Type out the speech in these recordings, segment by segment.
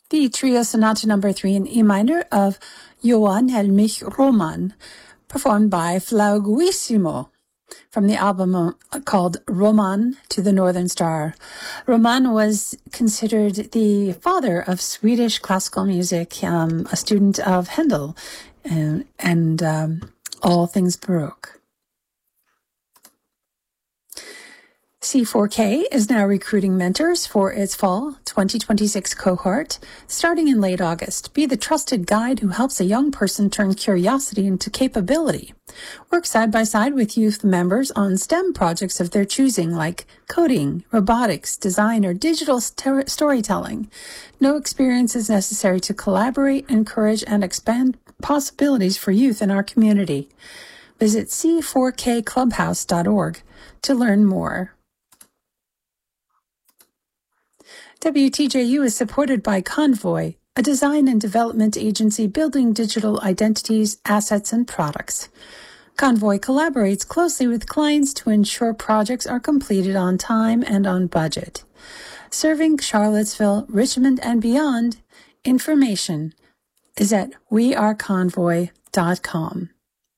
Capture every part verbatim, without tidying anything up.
The Trio Sonata number three in E minor of Johann Helmich Roman, performed by Flauguissimo, from the album called Roman to the Northern Star. Roman was considered the father of Swedish classical music, um, a student of Handel and, and um, all things Baroque. C four K is now recruiting mentors for its fall twenty twenty-six cohort, starting in late August. Be the trusted guide who helps a young person turn curiosity into capability. Work side by side with youth members on STEM projects of their choosing, like coding, robotics, design, or digital st- storytelling. No experience is necessary to collaborate, encourage, and expand possibilities for youth in our community. Visit c four k clubhouse dot org to learn more. W T J U is supported by Convoy, a design and development agency building digital identities, assets, and products. Convoy collaborates closely with clients to ensure projects are completed on time and on budget. Serving Charlottesville, Richmond, and beyond, information is at we are convoy dot com.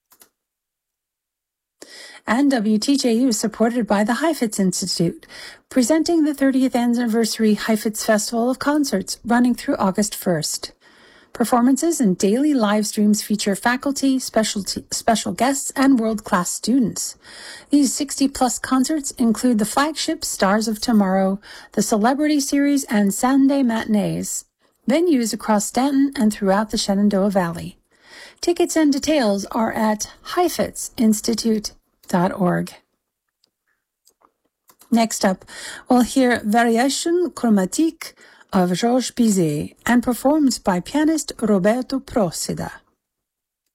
And W T J U is supported by the Heifetz Institute, presenting the thirtieth anniversary Heifetz Festival of Concerts running through August first. Performances and daily live streams feature faculty, specialty, special guests, and world-class students. These sixty-plus concerts include the flagship Stars of Tomorrow, the Celebrity Series, and Sunday Matinees. Venues across Stanton and throughout the Shenandoah Valley. Tickets and details are at heifetz institute dot org. Next up, we'll hear Variation Chromatique of Georges Bizet and performed by pianist Roberto Procida.